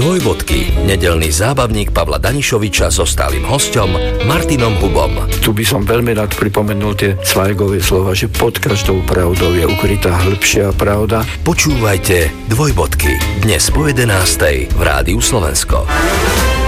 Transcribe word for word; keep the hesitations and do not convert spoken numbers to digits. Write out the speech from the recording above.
Dvojbodky. Nedeľný zábavník Pavla Danišoviča so stálym hosťom Martinom Hubom. Tu by som veľmi rád pripomenul tie Zweigové slova, že pod každou pravdou je ukrytá hĺbšia pravda. Počúvajte Dvojbodky. Dnes po jedenástej v Rádiu Slovensko.